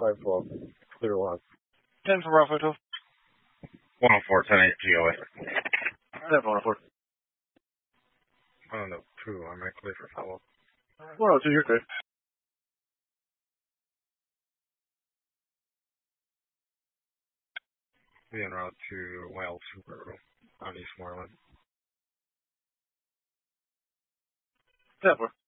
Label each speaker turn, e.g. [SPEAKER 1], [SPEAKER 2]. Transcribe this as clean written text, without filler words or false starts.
[SPEAKER 1] 512. Clear one.
[SPEAKER 2] 10 for Bravo 12.
[SPEAKER 3] 104, 10-8 GOA.
[SPEAKER 2] 10 for 104.
[SPEAKER 3] 102, am I clear for follow-up?
[SPEAKER 2] 102, you're clear.
[SPEAKER 3] Be en route to Wild Super on East Moreland.
[SPEAKER 2] 10 for.